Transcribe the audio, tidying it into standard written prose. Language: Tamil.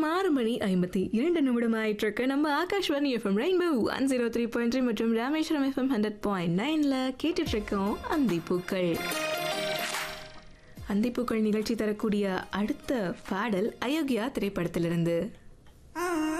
நேரம் 6:52 ஆயிட்டிருக்கு. நம்ம ஆகாஷ்வாணி எஃப்எம் ரெயின்போ 103.3 மற்றும் ராமேஸ்வரம் எஃப்எம் 100.9ல கேட்டுட்டு இருக்கோம் அந்திப்பூக்கள். அந்திப்பூக்கள் நிகழ்ச்சி தரக்கூடிய அடுத்த பாடல் அயோக்கியா திரைப்படத்திலிருந்து.